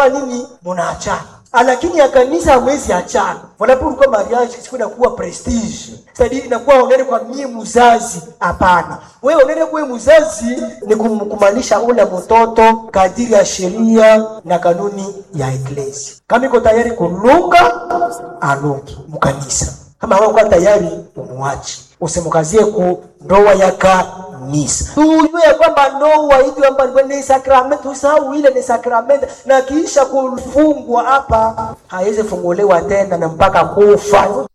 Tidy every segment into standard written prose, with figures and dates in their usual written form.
mnafanya nini? Mnaachana. Lakini ya kanisa hamwezi achana. Wala kwa mariage siku inakuwa prestige. Sasa inakuwa onere kwa mie mzazi, hapana. Wewe onere kwa mzazi ni kumkumalisha ule mtoto kadiri ya sheria na kanuni ya Eklesia. Kama iko tayari kulunga, alungi mkanisa. Kama hauko tayari, umwache. Usimukazie ku ndoa ya kanisa. Tujue ya kwamba ndoa hivi kwamba ni sakramenti, usahau ile ni sakramenti, na kisha kufungwa hapa haiwezi funguliwa tena na mpaka kufa.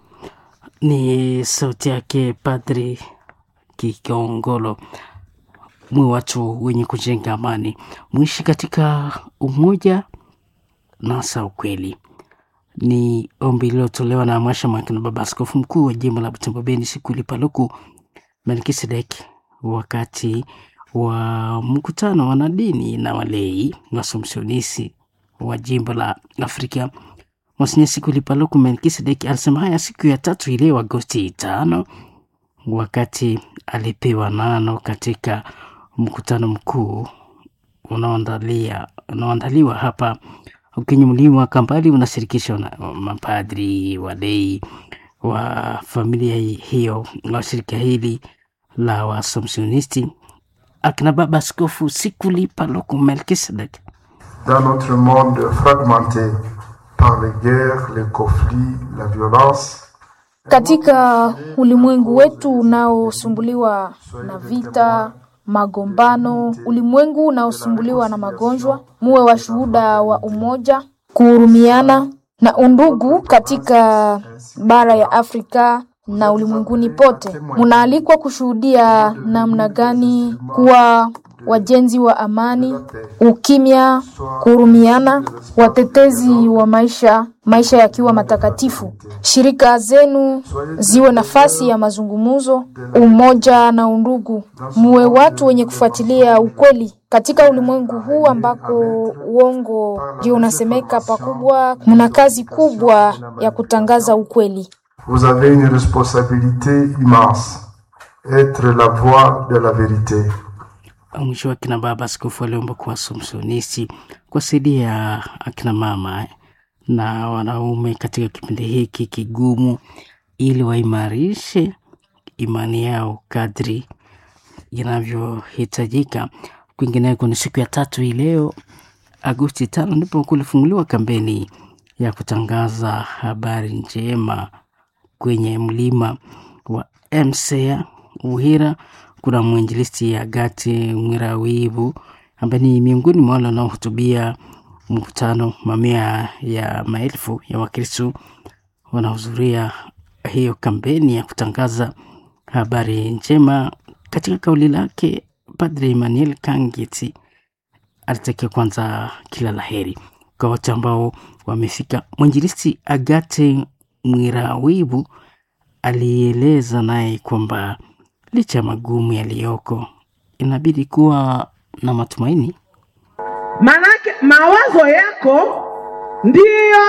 Ni sauti yake Padri Kikongolo. Mwe watu wenye kujenga amani, muishi katika umoja na ukweli. Ni ombi lilotolewa na Mwasha Makina, baba askofu mkuu wa jimbo la Butembo Beni, Sikuli Paluku Melkisedek, wakati wa mkutano wa wanadini na walei wasomsionisi wa jimbo la Afrika. Monsinyeri Sikuli Paluku Melkisedek alisema haya siku ya 3 ile Agosti 5, wakati alipewa nano katika mkutano mkuu unaoandaliwa hapa kwenye mlima wa Kambali, unashirikisha mapadri, walei wa familia hiyo wa shirika hili la Wasomsionisti, akina baba askofu Sikuli Paluku Melkisedek. Dans notre monde fragmenté par les guerres, les conflits, la violence, katika ulimwengu wetu unaosumbuliwa na vita, magombano, ulimwengu unaosumbuliwa na magonjwa, muwe washuhuda wa umoja, kuhurumiana na undugu katika bara ya Afrika na ulimwenguni pote. Munaalikwa kushuhudia namna gani kuwa wajenzi wa amani, ukimya, kuhurumiana, watetezi wa maisha yakiwa matakatifu. Shirika zenu ziwe nafasi ya mazungumzo, umoja na undugu. Muwe watu wenye kufuatilia ukweli katika ulimwengu huu ambako uongo ndio unasemeka pakubwa. Muna kazi kubwa ya kutangaza ukweli. Vous avez une responsabilité immense, être la voix de la vérité. Mwisho, akina baba askofu aliomba kwa Wasomsionisi kuwasaidia akina mama na wanaume katika kipindi hiki kigumu, ili waimarishe imani yao kadri inavyohitajika. Kwingineko ni siku ya 3 hii leo Agosti 5, ndipo kulifunguliwa kampeni ya kutangaza habari njema kwenye mlima wa MCA Uhira. Kuna mwinjilisti Agati Mwirawibu ambaye ni miongoni mwa wale wanaohutubia mkutano. Mamia ya maelfu ya Wakristo wanahudhuria hiyo kampeni ya kutangaza habari njema. Katika kauli lake, Padre Emmanuel Kangiti alitakia kwanza kila laheri kwa watu ambao wamefika. Mwinjilisti Agati Mwirawibu alieleza naye kwamba licha magumu yaliyoko, inabidi kuwa na matumaini. Manake mawazo yako ndiyo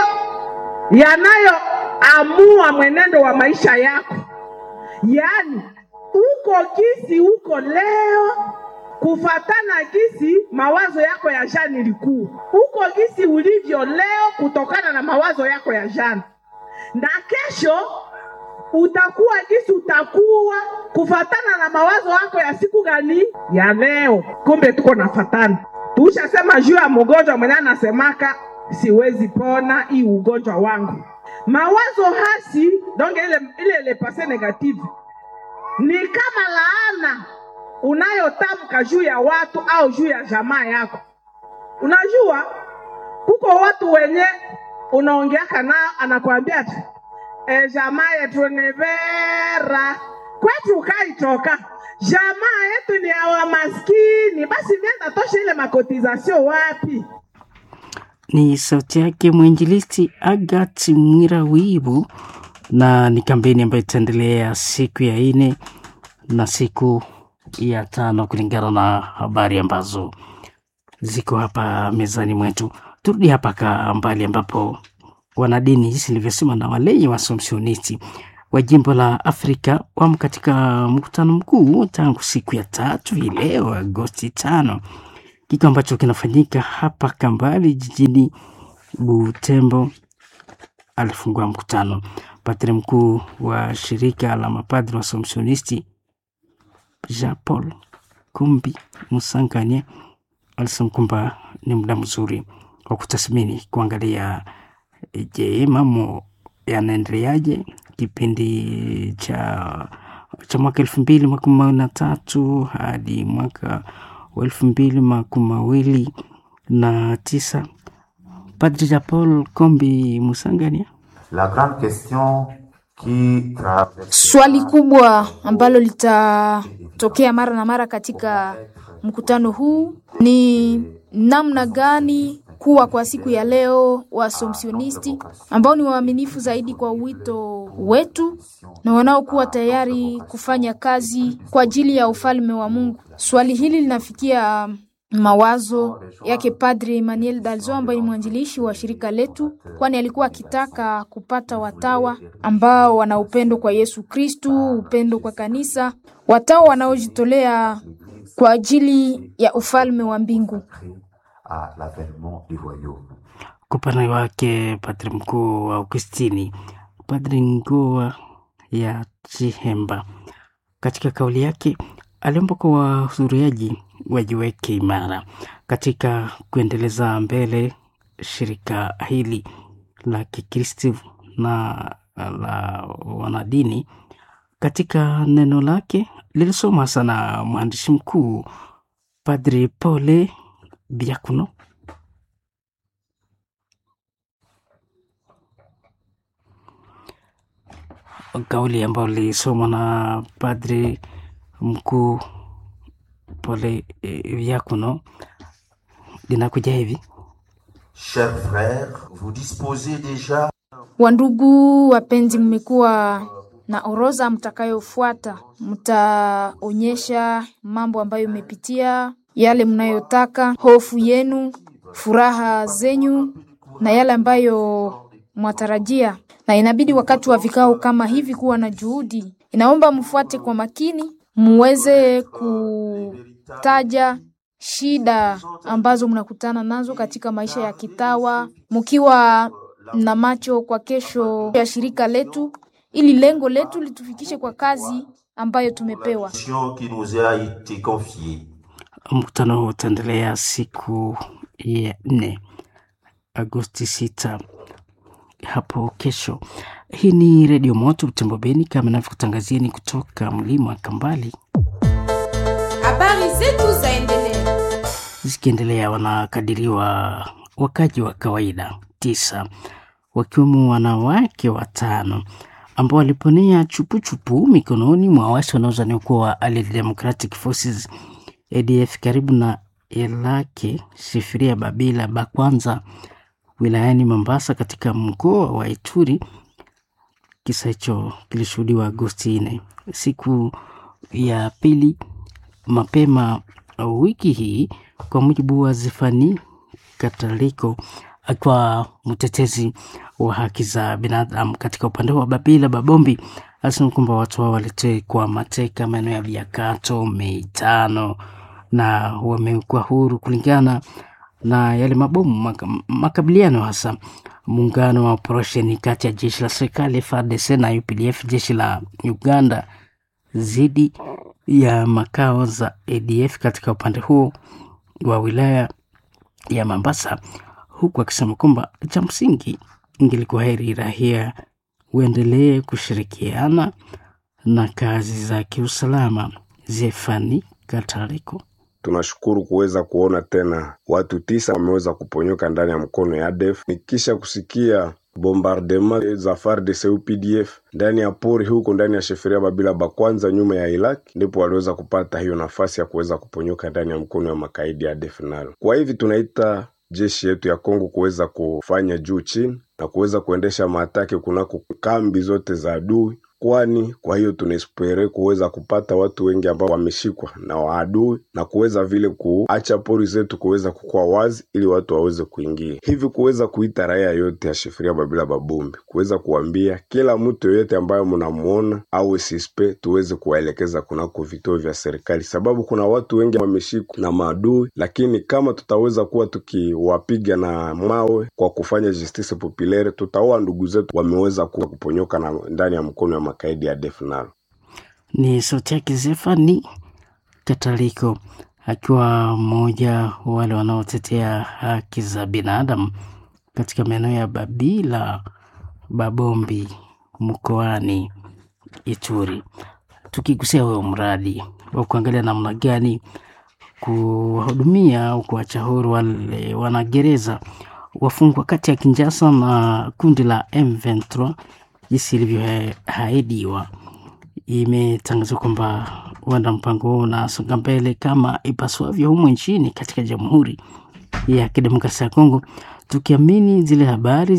yanayoamua mwenendo wa maisha yako. Yaani uko kisi uko leo kufatana kisi mawazo yako ya jana ilikuwa. Uko kisi ulivyo leo kutokana na mawazo yako ya jana. Na kesho utakuwa kisi utakuwa kufatana na mawazo yako ya siku gani? Ya leo. Kumbe tuko nafatana. Tushasema juu ya mgonjwa mwenye anasemaka siwezi pona hii ugonjwa wangu. Mawazo hasi, donc ile passé négative, ni kama laana unayotamka juu ya watu au juu ya jamaa yako. Unajua kuko watu wenye unaongeaka nao anakuambia jamaa yetu ni vera, kwetu kaitoka. Jamaa yetu ni ya maskini, basi nenda tosha ile makotizasio wapi? Ni sauti yake mwinjilisti Agati Mwirawibu, na ni kampeni ambayo itaendelea siku ya 4 na siku ya 5 kulingana na habari ambazo ziko hapa mezani mwetu. Turudi hapa Kambali ambapo wanadini, jinsi nilivyosema, na walei Wasomsionisti wa jimbo la Afrika wamo katika mkutano mkuu tangu siku ya 3 hii leo Agosti 5. kitu ambacho kinafanyika hapa Kambali jijini Butembo. Alifungua mkutano padri mkuu wa shirika la mapadri wa Assumptionisti Jean Paul Kumbi Musanganye alisema kwamba ni muda mzuri wa kutathmini, kuangalia je, mambo yanaendeleaje kipindi cha mwaka 2023 hadi mwaka wa 2029. Padri Jean Paul Kombi Musangania. La grande question qui Swali kubwa ambalo litatokea mara na mara katika mkutano huu ni namna gani kuwa kwa siku ya leo wa Assumptionisti ambao ni waaminifu zaidi kwa wito wetu na wanaokuwa tayari kufanya kazi kwa ajili ya ufalme wa Mungu. Swali hili linafikia mawazo yake Padri Emmanuel Dalzo ambaye ni mwanzilishi wa shirika letu, kwani alikuwa akitaka kupata watawa ambao wana upendo kwa Yesu Kristu, upendo kwa kanisa, watawa wanaojitolea kwa ajili ya ufalme wa mbingu. Kwa upande wake Padri mkuu wa Augustini, Padri Ngoa ya Chihemba, katika kauli yake aliomba kwa wahudhuriaji wajiweke imara katika kuendeleza mbele shirika hili la Kikristo na la wanadini. Katika neno lake lilisoma sana mwandishi mkuu Padri Pole Biakuno. Kauli ambayo lilisoma na Padri mkuu Pole Biakuno linakuja hivi: Chers frères, vous disposez déjà. Wandugu wapenzi, mmekuwa na orodha mtakayofuata. Mtaonyesha mambo ambayo mmepitia, yale mnayotaka, hofu yenu, furaha zenyu na yale ambayo mwatarajia. Na inabidi wakati wa vikao kama hivi kuwa na juhudi. Inaomba mfuate kwa makini, muweze kutaja shida ambazo mnakutana nazo katika maisha ya kitawa, mkiwa na macho kwa kesho ya shirika letu, ili lengo letu litufikishe kwa kazi ambayo tumepewa. Mkutano huu utaendelea siku ya 4 Agosti 6 hapo kesho. Hii ni Radio Moto Butembo Beni, kama ninavyokutangazieni kutoka mlima Kambali. Habari zetu zaendelea. Zikiendelea, wanakadiriwa wakaji wa kawaida 9 wakiwemo wanawake 5 ambao waliponea chupuchupu mikononi mwa waasi wanaozaniwa kuwa Allied Democratic Forces ADF karibu na Elake Shifiria Babila Bakwanza wilayani Mombasa katika mkoa wa Ituri. Kisa hicho kilishuhudiwa Agosti 4, siku ya pili mapema wiki hii, kwa mujibu wa Zefani Kataliko akiwa mtetezi wa haki za binadamu katika upande wa Babila Babombi. Alisema kwamba watu hao walitekwa mateka maeneo ya Biakato Mei 5 na wamekuwa huru kulingana na yale mabomu makabiliano, hasa muungano wa operesheni kati ya jeshi la serikali FARDC na UPDF, jeshi la Uganda, zidi ya makao za ADF katika upande huo wa wilaya ya Mombasa, huku akisema kwamba cha msingi ingilikuwa heri raia uendelee kushirikiana na kazi za kiusalama. Zefani Kataliko: tunashukuru kuweza kuona tena watu 9 wameweza kuponyoka ndani ya mkono ya ADF nikisha kusikia bombardement za FARDC UPDF ndani ya pori huko ndani ya Shifiria Babila Bakwanza nyuma ya Iraq, ndipo waliweza kupata hiyo nafasi ya kuweza kuponyoka ndani ya mkono ya makaidi ya ADF nalo. Kwa hivi tunaita jeshi yetu ya Kongo kuweza kufanya juu chini na kuweza kuendesha maatake kunako kambi zote za adui kwani kwa hiyo tunaespere kuweza kupata watu wengi ambao wameshikwa na waadui na kuweza vile kuacha pori zetu kuweza kukua wazi ili watu waweze kuingia. Hivi kuweza kuita raia yote ya Sheferia Babila Babombi, kuweza kuambia kila mtu yote ambaye mnamuona au sispe tuweze kuwaelekeza kunako vituo vya serikali, sababu kuna watu wengi wameshikwa na maadui, lakini kama tutaweza kuwa tukiwapiga na mawe kwa kufanya justice populaire, tutaoa ndugu zetu wameweza kuponyoka na ndani ya mkono ya makaidi ya ADF-NALU. Ni sauti yake Zefani Kataliko, akiwa mmoja wale wanaotetea haki za binadamu katika maeneo ya Babila Babombi mkoani Ituri. Tukigusia huo mradi wa kuangalia namna gani kuwahudumia au kuacha huru wale wanagereza wafungwa kati ya Kinshasa na kundi la M23 jinsi ilivyoahidiwa, imetangazwa kwamba huenda mpango huo unasonga mbele kama ipaswavyo humu nchini katika Jamhuri ya Kidemokrasia ya Kongo, tukiamini zile habari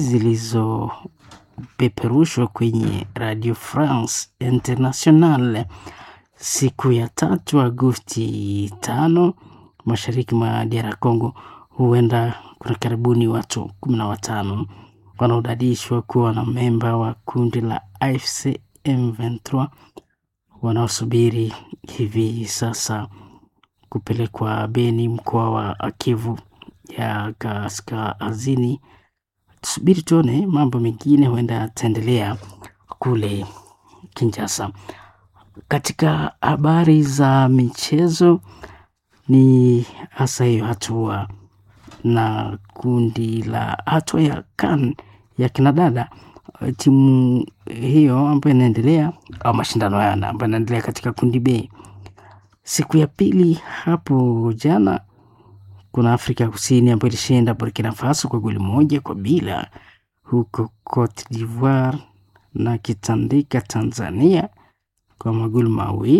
zilizopeperushwa kwenye Radio France International siku ya 3 Agosti 5 mashariki mwa DR Congo. Huenda kuna karibuni watu 15 wanaodadishwa kuwa na memba wa kundi la AFC M23 wanaosubiri hivi sasa kupelekwa Beni, mkoa wa Kivu ya Kaskazini. Tusubiri tuone mambo mengine huenda yataendelea kule Kinshasa. Katika habari za michezo ni hasa hiyo hatua na kundi la hatua ya CAN ya kinadada, timu hiyo ambayo inaendelea au mashindano haya ambayo yanaendelea katika kundi B. Siku ya pili hapo jana kuna Afrika Kusini ambayo ilishinda Burkina Faso kwa goli 1-0, huko Cote d'Ivoire na kitandika Tanzania kwa magoli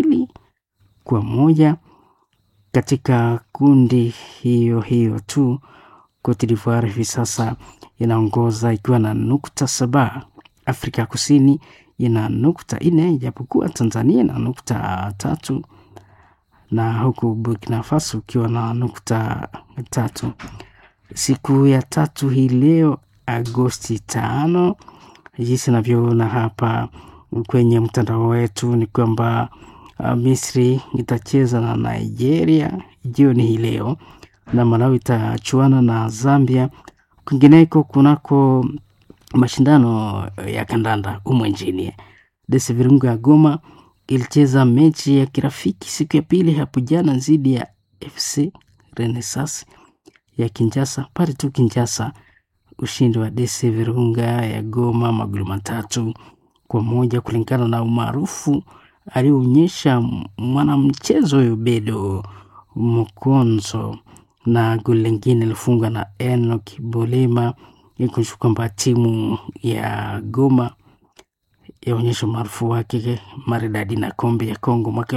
2-1. Katika kundi hiyo tu Cote d'Ivoire hivi sasa inaongoza ikiwa na nukta 7. Afrika Kusini ina nukta 4 japokuwa Tanzania ina nukta 3 na huku Burkina Faso ikiwa na nukta 3. Siku ya 3 hii leo Agosti 5, jinsi navyoona hapa kwenye mtandao wetu ni kwamba Misri itacheza na Nigeria jioni hii leo, na Malawi itachuana na Zambia. Kwingineko kunako mashindano ya kandanda humu nchini, DC Virunga ya Goma ilicheza mechi ya kirafiki siku ya pili hapo jana dhidi ya FC Renaissance ya Kinshasa. Pale tu Kinshasa, ushindi wa DC Virunga ya Goma magoli 3-1 kulingana na umaarufu alionyesha mwanamchezo Yobedo Mokonzo, na goli lingine lilifungwa na Enoch Bolema, ikuonyesha kwamba timu ya Goma yaonyesha maarufu wake maridadi na kombe ya Kongo mwaka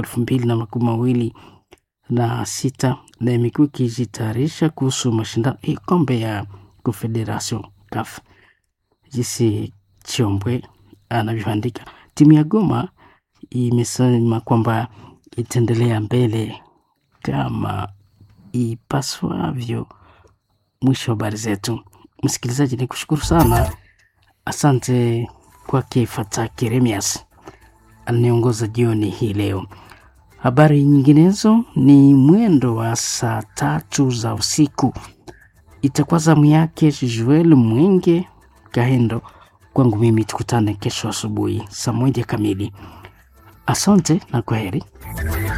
2026 na imekuwa ikijitayarisha kuhusu mashindano hii kombe ya Confederation CAF. Jinsi Chiombwe anavyoandika, timu ya Goma imesema kwamba itaendelea mbele kama ipaswavyo. Mwisho wa habari zetu. Msikilizaji, ni kushukuru sana, asante kwake Fata Keremias aniongoza jioni hii leo. Habari nyinginezo ni mwendo wa saa 3 za usiku, itakuwa zamu yake Joel Mwenge Kahendo. Kwangu mimi tukutane kesho asubuhi saa 1 kamili. Asante na kwaheri.